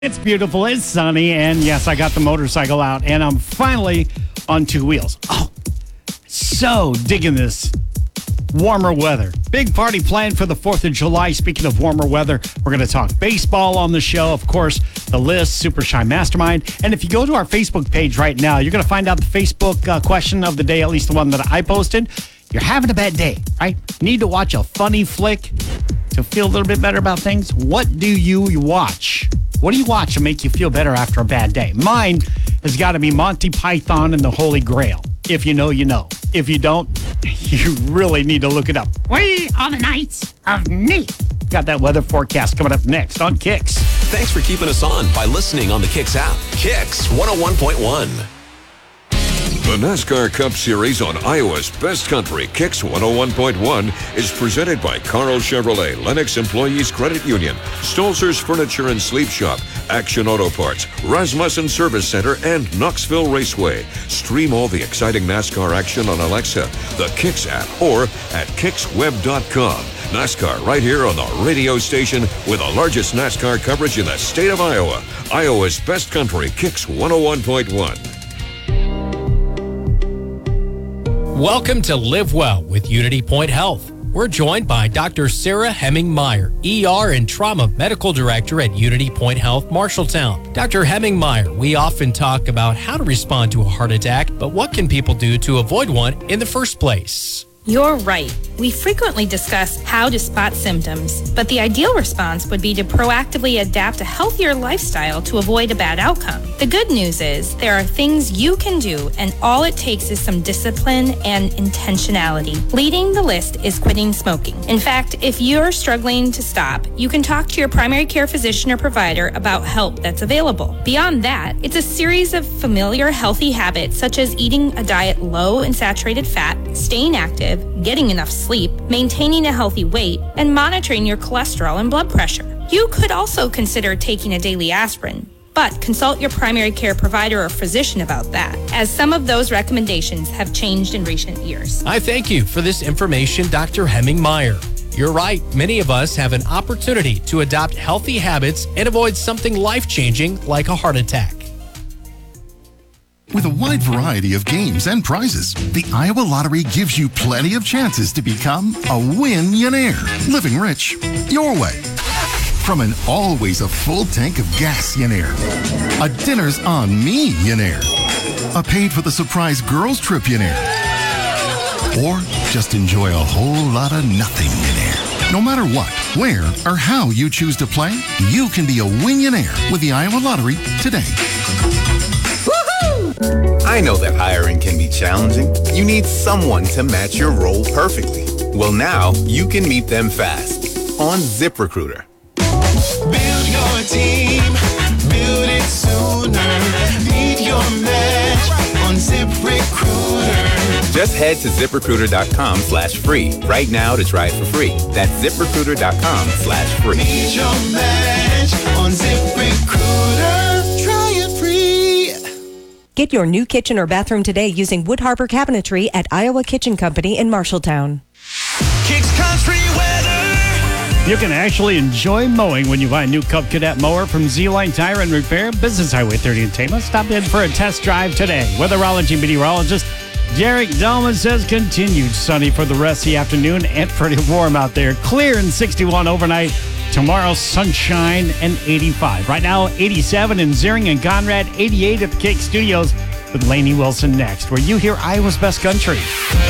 It's beautiful, it's sunny, and yes, I got the motorcycle out, and I'm finally on two wheels. Oh, so digging this warmer weather. Big party planned for the 4th of July. Speaking of warmer weather, we're going to talk baseball on the show. Of course, the list, Super Shy Mastermind. And if you go to our Facebook page right now, you're going to find out the Facebook question of the day, at least the one that I posted. You're having a bad day, right? Need to watch a funny flick to feel a little bit better about things? What do you watch? What do you watch to make you feel better after a bad day? Mine has got to be Monty Python and the Holy Grail. If you know, you know. If you don't, you really need to look it up. We are the Knights of Neat. Got that weather forecast coming up next on Kicks. Thanks for keeping us on by listening on the Kicks app. Kicks 101.1. The NASCAR Cup Series on Iowa's Best Country, Kicks 101.1, is presented by Carl Chevrolet, Lennox Employees Credit Union, Stolzer's Furniture and Sleep Shop, Action Auto Parts, Rasmussen Service Center, and Knoxville Raceway. Stream all the exciting NASCAR action on Alexa, the Kicks app, or at kicksweb.com. NASCAR right here on the radio station with the largest NASCAR coverage in the state of Iowa. Iowa's Best Country, Kicks 101.1. Welcome to Live Well with Unity Point Health. We're joined by Dr. Sarah Hemming-Meyer, ER and Trauma Medical Director at Unity Point Health, Marshalltown. Dr. Hemming-Meyer, we often talk about how to respond to a heart attack, but what can people do to avoid one in the first place? You're right. We frequently discuss how to spot symptoms, but the ideal response would be to proactively adapt a healthier lifestyle to avoid a bad outcome. The good news is there are things you can do, and all it takes is some discipline and intentionality. Leading the list is quitting smoking. In fact, if you're struggling to stop, you can talk to your primary care physician or provider about help that's available. Beyond that, it's a series of familiar healthy habits such as eating a diet low in saturated fat, staying active, getting enough sleep, maintaining a healthy weight, and monitoring your cholesterol and blood pressure. You could also consider taking a daily aspirin, but consult your primary care provider or physician about that, as some of those recommendations have changed in recent years. I thank you for this information, Dr. Hemming-Meyer. You're right, many of us have an opportunity to adopt healthy habits and avoid something life-changing like a heart attack. With a wide variety of games and prizes, the Iowa Lottery gives you plenty of chances to become a win-yonaire. Living rich, your way. From an always a full tank of gas-yonaire, a dinner's on me-yonaire, a paid for the surprise girls trip-yonaire, or just enjoy a whole lot of nothing-yonaire. No matter what, where, or how you choose to play, you can be a win-yonaire with the Iowa Lottery today. I know that hiring can be challenging. You need someone to match your role perfectly. Well, now you can meet them fast on ZipRecruiter. Build your team, build it sooner. Meet your match on ZipRecruiter. Just head to ZipRecruiter.com/free right now to try it for free. That's ZipRecruiter.com/free. Meet your match on ZipRecruiter. Try it free. Get your new kitchen or bathroom today using Wood Harbor Cabinetry at Iowa Kitchen Company in Marshalltown. Kicks Country Weather. You can actually enjoy mowing when you buy a new Cub Cadet mower from Z-Line Tire and Repair, Business Highway 30 in Tama. Stop in for a test drive today. Weatherology meteorologist Derek Dahlman says continued sunny for the rest of the afternoon and pretty warm out there. Clear and 61 overnight. Tomorrow, sunshine and 85. Right now, 87 in Ziering and Conrad, 88 at the Cake Studios with Lainey Wilson next, where you hear Iowa's Best Country.